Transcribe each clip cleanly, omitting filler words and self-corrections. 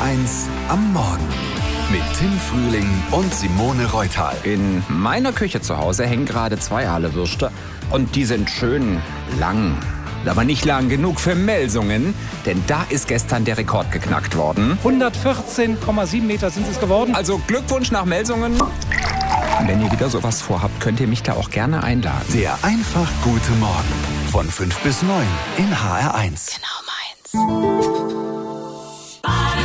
HR1 am Morgen. Mit Tim Frühling und Simone Reutal. In meiner Küche zu Hause hängen gerade 2 Aale-Würste und die sind schön lang. Aber nicht lang genug für Melsungen, denn da ist gestern der Rekord geknackt worden. 114,7 Meter sind es geworden. Also Glückwunsch nach Melsungen. Wenn ihr wieder sowas vorhabt, könnt ihr mich da auch gerne einladen. Der einfach gute Morgen. Von 5 bis 9 in HR1. Genau meins.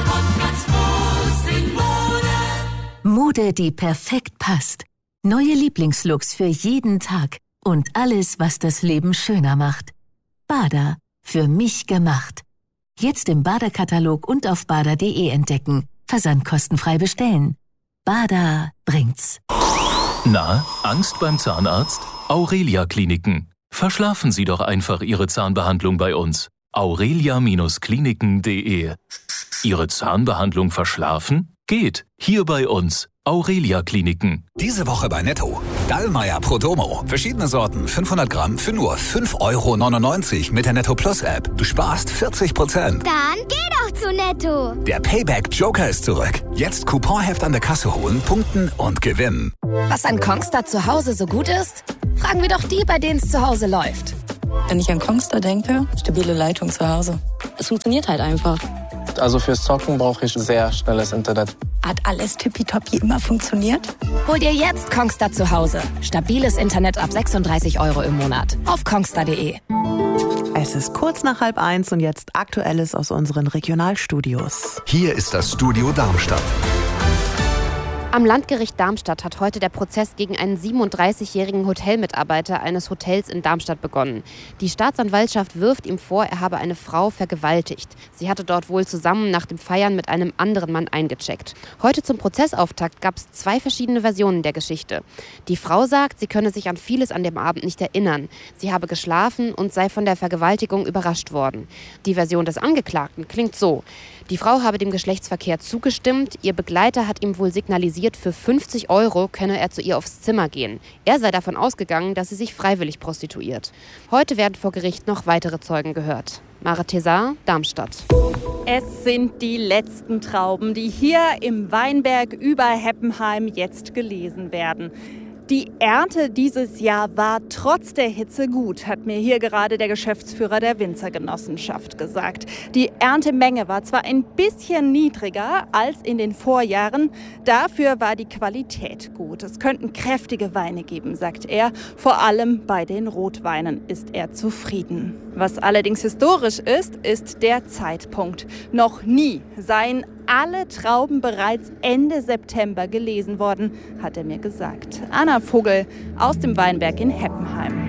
Mode, die perfekt passt. Neue Lieblingslooks für jeden Tag. Und alles, was das Leben schöner macht. Bada. Für mich gemacht. Jetzt im Bada-Katalog und auf bada.de entdecken. Versandkostenfrei bestellen. Bada bringt's. Na, Angst beim Zahnarzt? Aurelia Kliniken. Verschlafen Sie doch einfach Ihre Zahnbehandlung bei uns. aurelia-kliniken.de. Ihre Zahnbehandlung verschlafen? Geht. Hier bei uns. Aurelia Kliniken. Diese Woche bei Netto. Dallmayr Prodomo. Verschiedene Sorten, 500 Gramm für nur 5,99 € mit der Netto Plus App. Du sparst 40%. Dann geh doch zu Netto. Der Payback Joker ist zurück. Jetzt Couponheft an der Kasse holen, punkten und gewinnen. Was an Kongstar zu Hause so gut ist? Fragen wir doch die, bei denen es zu Hause läuft. Wenn ich an Kongstar denke, stabile Leitung zu Hause. Es funktioniert halt einfach. Also fürs Zocken brauche ich sehr schnelles Internet. Hat alles tippitoppi immer funktioniert? Hol dir jetzt Kongstar zu Hause. Stabiles Internet ab 36 € im Monat. Auf kongstar.de. Es ist kurz nach 12:30 und jetzt Aktuelles aus unseren Regionalstudios. Hier ist das Studio Darmstadt. Am Landgericht Darmstadt hat heute der Prozess gegen einen 37-jährigen Hotelmitarbeiter eines Hotels in Darmstadt begonnen. Die Staatsanwaltschaft wirft ihm vor, er habe eine Frau vergewaltigt. Sie hatte dort wohl zusammen nach dem Feiern mit einem anderen Mann eingecheckt. Heute zum Prozessauftakt gab es 2 verschiedene Versionen der Geschichte. Die Frau sagt, sie könne sich an vieles an dem Abend nicht erinnern. Sie habe geschlafen und sei von der Vergewaltigung überrascht worden. Die Version des Angeklagten klingt so: Die Frau habe dem Geschlechtsverkehr zugestimmt, ihr Begleiter hat ihm wohl signalisiert, für 50 € könne er zu ihr aufs Zimmer gehen. Er sei davon ausgegangen, dass sie sich freiwillig prostituiert. Heute werden vor Gericht noch weitere Zeugen gehört. Mara Tessar, Darmstadt. Es sind die letzten Trauben, die hier im Weinberg über Heppenheim jetzt gelesen werden. Die Ernte dieses Jahr war trotz der Hitze gut, hat mir hier gerade der Geschäftsführer der Winzergenossenschaft gesagt. Die Erntemenge war zwar ein bisschen niedriger als in den Vorjahren, dafür war die Qualität gut. Es könnten kräftige Weine geben, sagt er. Vor allem bei den Rotweinen ist er zufrieden. Was allerdings historisch ist, ist der Zeitpunkt. Noch nie seien alle Trauben bereits Ende September gelesen worden, hat er mir gesagt. Anna Vogel aus dem Weinberg in Heppenheim.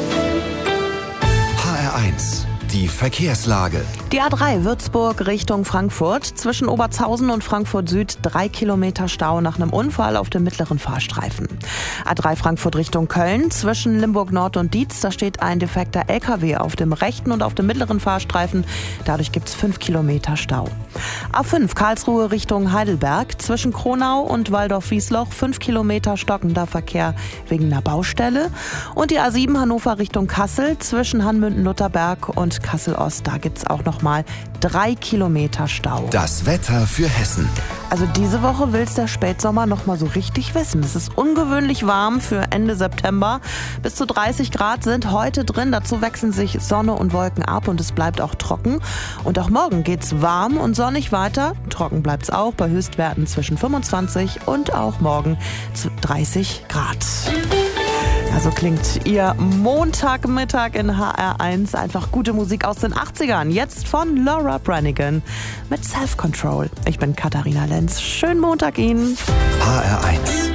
HR1, die Verkehrslage. Die A3 Würzburg Richtung Frankfurt. Zwischen Obertshausen und Frankfurt Süd 3 Kilometer Stau nach einem Unfall auf dem mittleren Fahrstreifen. A3 Frankfurt Richtung Köln. Zwischen Limburg Nord und Dietz, da steht ein defekter LKW auf dem rechten und auf dem mittleren Fahrstreifen. Dadurch gibt es 5 Kilometer Stau. A5 Karlsruhe Richtung Heidelberg. Zwischen Kronau und Waldorf-Wiesloch 5 Kilometer stockender Verkehr wegen einer Baustelle. Und die A7 Hannover Richtung Kassel. Zwischen Hanmünden-Lutherberg und Kassel-Ost, da gibt es auch noch mal 3 Kilometer Stau. Das Wetter für Hessen. Also diese Woche will's der Spätsommer noch mal so richtig wissen. Es ist ungewöhnlich warm für Ende September. Bis zu 30 Grad sind heute drin. Dazu wechseln sich Sonne und Wolken ab und es bleibt auch trocken. Und auch morgen geht's warm und sonnig weiter. Trocken bleibt's auch bei Höchstwerten zwischen 25 und auch morgen 30 Grad. Also klingt Ihr Montagmittag in HR1. Einfach gute Musik aus den 80ern. Jetzt von Laura Branigan mit Self Control. Ich bin Katharina Lenz. Schönen Montag Ihnen. HR1.